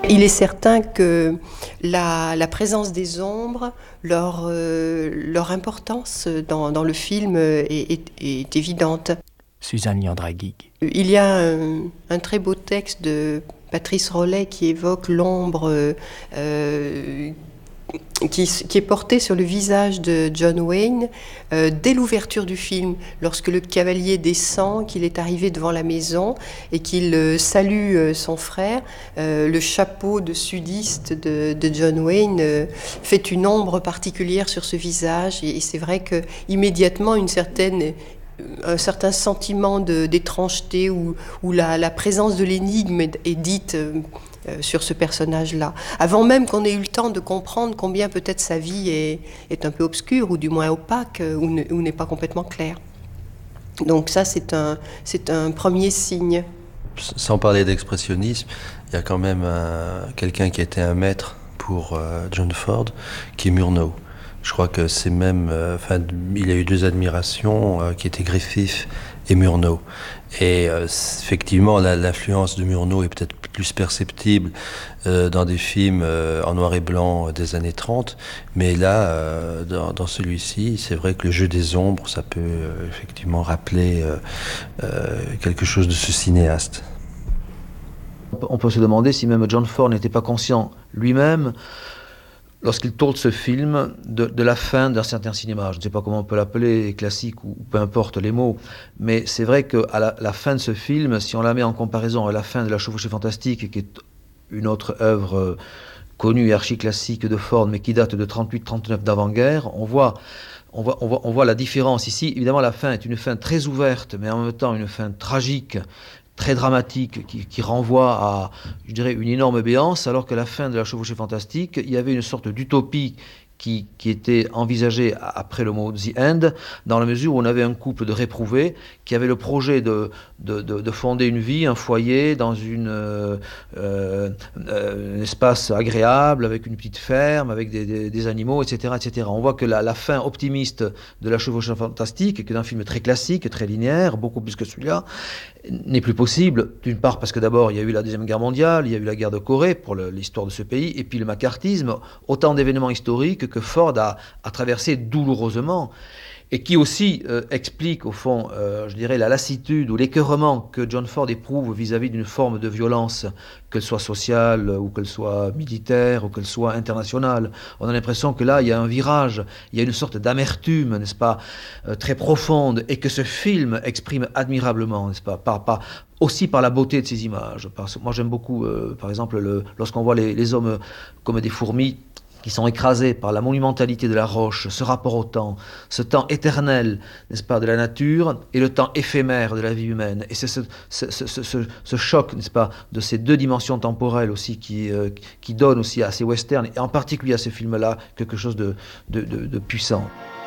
Il est certain que la présence des ombres, leur importance dans le film est évidente. Suzanne Liandraguig. Il y a un très beau texte de Patrice Rollet qui évoque l'ombre qui est portée sur le visage de John Wayne dès l'ouverture du film, lorsque le cavalier descend, qu'il est arrivé devant la maison et qu'il salue son frère. Le chapeau de sudiste de John Wayne fait une ombre particulière sur ce visage, et c'est vrai que immédiatement un certain sentiment d'étrangeté où la présence de l'énigme est dite sur ce personnage-là, avant même qu'on ait eu le temps de comprendre combien peut-être sa vie est un peu obscure, ou du moins opaque, ou n'est pas complètement claire. Donc ça, c'est un premier signe. Sans parler d'expressionnisme, il y a quand même quelqu'un qui a été un maître pour John Ford, qui est Murnau. Je crois que c'est même... il a eu deux admirations qui étaient Griffith et Murnau. Et effectivement, l'influence de Murnau est peut-être plus perceptible dans des films en noir et blanc des années 30. Mais là, dans celui-ci, c'est vrai que le jeu des ombres, ça peut effectivement rappeler quelque chose de ce cinéaste. On peut se demander si même John Ford n'était pas conscient lui-même, lorsqu'il tourne ce film, de la fin d'un certain cinéma. Je ne sais pas comment on peut l'appeler, classique ou peu importe les mots, mais c'est vrai qu'à la fin de ce film, si on la met en comparaison à la fin de La Chevauchée Fantastique, qui est une autre œuvre connue et archi-classique de Ford, mais qui date de 38-39 d'avant-guerre, on voit la différence ici. Évidemment, la fin est une fin très ouverte, mais en même temps une fin tragique, très dramatique, qui renvoie à, je dirais, une énorme béance, alors que la fin de La Chevauchée Fantastique, il y avait une sorte d'utopie qui était envisagée après le mot « the end », dans la mesure où on avait un couple de réprouvés qui avait le projet de fonder une vie, un foyer, dans un espace agréable, avec une petite ferme, avec des animaux, etc., etc. On voit que la fin optimiste de La Chevauchée Fantastique, qui est un film très classique, très linéaire, beaucoup plus que celui-là, n'est plus possible, d'une part parce que d'abord il y a eu la Deuxième Guerre mondiale, il y a eu la guerre de Corée pour l'histoire de ce pays, et puis le macartisme, autant d'événements historiques que Ford a traversé douloureusement, et qui aussi explique au fond, je dirais, la lassitude ou l'écœurement que John Ford éprouve vis-à-vis d'une forme de violence, qu'elle soit sociale, ou qu'elle soit militaire, ou qu'elle soit internationale. On a l'impression que là, il y a un virage, il y a une sorte d'amertume, n'est-ce pas, très profonde, et que ce film exprime admirablement, n'est-ce pas, aussi par la beauté de ses images. Moi, j'aime beaucoup, par exemple, lorsqu'on voit les hommes comme des fourmis, qui sont écrasés par la monumentalité de la roche, ce rapport au temps, ce temps éternel, n'est-ce pas, de la nature, et le temps éphémère de la vie humaine. Et c'est ce choc, n'est-ce pas, de ces deux dimensions temporelles aussi qui donne aussi à ces westerns, et en particulier à ces films-là, quelque chose de puissant.